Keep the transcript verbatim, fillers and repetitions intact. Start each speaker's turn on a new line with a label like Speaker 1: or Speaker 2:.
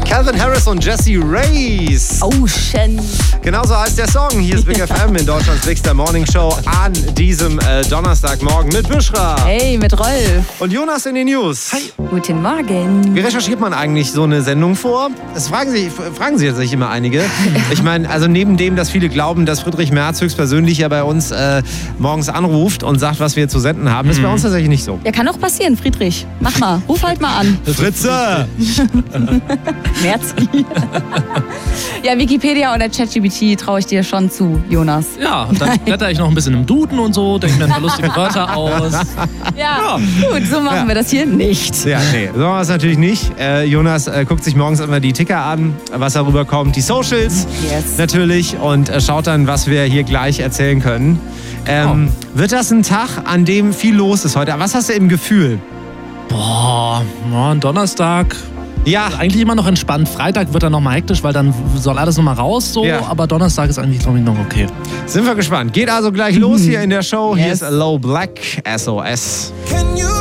Speaker 1: Calvin Harris und Jessie Reyes.
Speaker 2: Ocean.
Speaker 1: Genauso heißt der Song. Hier ist Big F M in Deutschlands Bigster Morning Show an diesem äh, Donnerstagmorgen mit Büschra.
Speaker 2: Hey, mit Rolf.
Speaker 1: Und Jonas in den News.
Speaker 2: Hi. Guten Morgen.
Speaker 1: Wie recherchiert man eigentlich so eine Sendung vor? Das fragen sich, fragen sich jetzt nicht immer einige. Ich meine, also neben dem, dass viele glauben, dass Friedrich Merz höchstpersönlich ja bei uns äh, morgens anruft und sagt, was wir zu senden haben, ist bei uns tatsächlich nicht so.
Speaker 2: Ja, kann auch passieren, Friedrich. Mach mal. Ruf halt mal an.
Speaker 1: Fritze!
Speaker 2: Merzi. Ja, Wikipedia oder ChatGPT traue ich dir schon zu, Jonas.
Speaker 3: Ja, und dann blätter ich noch ein bisschen im Duden und so, denke mir ein paar lustige Wörter aus.
Speaker 2: Ja, ja, gut, so machen ja. wir das hier nicht.
Speaker 1: Ja, nee, so machen wir es natürlich nicht. Äh, Jonas äh, guckt sich morgens immer die Ticker an, was darüber kommt, die Socials
Speaker 2: yes.
Speaker 1: natürlich und äh, schaut dann, was wir hier gleich erzählen können. Ähm, oh. Wird das ein Tag, an dem viel los ist heute? Was hast du im Gefühl?
Speaker 3: Boah, ja, ein Donnerstag.
Speaker 1: Ja.
Speaker 3: Eigentlich immer noch entspannt. Freitag wird dann nochmal hektisch, weil dann soll alles nochmal raus. So.
Speaker 1: Ja.
Speaker 3: Aber Donnerstag ist eigentlich, glaube ich, noch okay.
Speaker 1: Sind wir gespannt. Geht also gleich los hier in der Show.
Speaker 2: Yes.
Speaker 1: Hier ist Low Black, S O S.